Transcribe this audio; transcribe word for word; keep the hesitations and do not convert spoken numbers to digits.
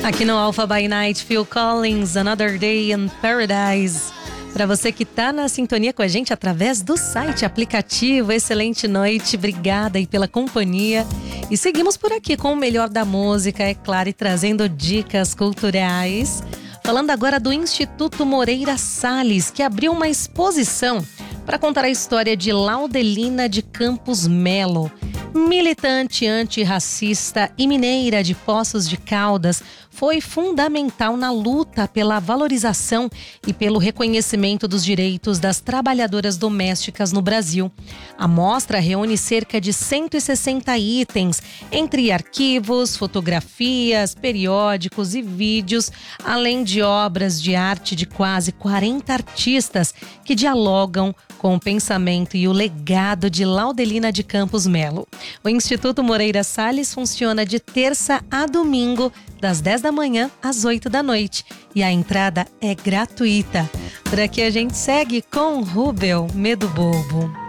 Aqui no Alpha by Night, Phil Collins, Another Day in Paradise. Para você que tá na sintonia com a gente através do site, aplicativo, excelente noite, obrigada aí pela companhia. E seguimos por aqui com o melhor da música, é claro, e trazendo dicas culturais. Falando agora do Instituto Moreira Salles, que abriu uma exposição para contar a história de Laudelina de Campos Melo. Militante antirracista e mineira de Poços de Caldas, foi fundamental na luta pela valorização e pelo reconhecimento dos direitos das trabalhadoras domésticas no Brasil. A mostra reúne cerca de cento e sessenta itens, entre arquivos, fotografias, periódicos e vídeos, além de obras de arte de quase quarenta artistas que dialogam com o pensamento e o legado de Laudelina de Campos Melo. O Instituto Moreira Salles funciona de terça a domingo, das dez da manhã às oito da noite. E a entrada é gratuita. Por aqui a gente segue com Rubel, Medo Bobo.